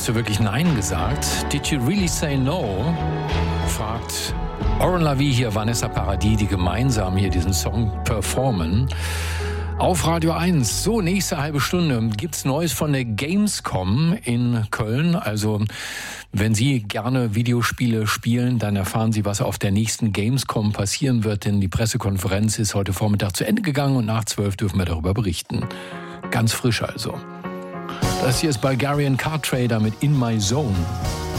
Hast du wirklich Nein gesagt? Did you really say no? Fragt Oren Lavie hier, Vanessa Paradis, die gemeinsam hier diesen Song performen. Auf Radio 1. So, nächste halbe Stunde gibt's Neues von der Gamescom in Köln. Also, wenn Sie gerne Videospiele spielen, dann erfahren Sie, was auf der nächsten Gamescom passieren wird. Denn die Pressekonferenz ist heute Vormittag zu Ende gegangen und nach 12 dürfen wir darüber berichten. Ganz frisch also. Das hier ist Bulgarian Car Trader mit In My Zone.